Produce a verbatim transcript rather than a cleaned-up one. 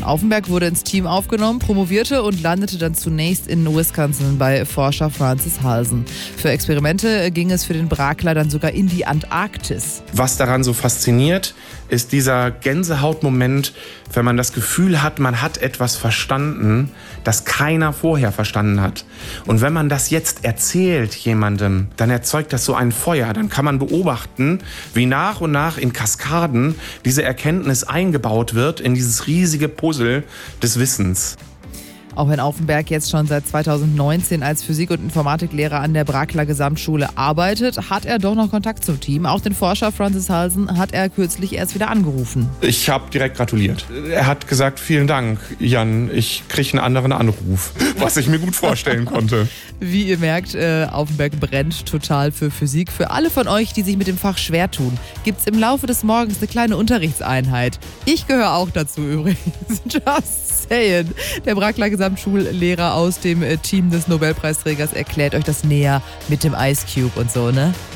Aufenberg wurde ins Team aufgenommen, promovierte und landete dann zunächst in Wisconsin bei Forscher Francis Halsen. Für Experimente ging es für den Brakler dann sogar in die Antarktis. Was daran so fasziniert, ist dieser Gänsehautmoment, wenn man das Gefühl hat, man hat etwas verstanden, das keiner vorher verstanden hat. Und wenn man das jetzt erzählt jemandem, dann erzeugt das so ein Feuer. Dann kann man beobachten, wie nach und nach in Kaskaden diese Erkenntnis eingebaut wird in dieses riesige Puzzle des Wissens. Auch wenn Aufenberg jetzt schon seit zweitausendneunzehn als Physik- und Informatiklehrer an der Brakler Gesamtschule arbeitet, hat er doch noch Kontakt zum Team. Auch den Forscher Francis Halsen hat er kürzlich erst wieder angerufen. Ich habe direkt gratuliert. Er hat gesagt, vielen Dank, Jan, ich kriege einen anderen Anruf, was ich mir gut vorstellen konnte. Wie ihr merkt, äh, Aufenberg brennt total für Physik. Für alle von euch, die sich mit dem Fach schwer tun, gibt es im Laufe des Morgens eine kleine Unterrichtseinheit. Ich gehöre auch dazu übrigens. Just saying. Der Brakler Gesamtschullehrer aus dem Team des Nobelpreisträgers erklärt euch das näher mit dem Ice Cube und so, ne?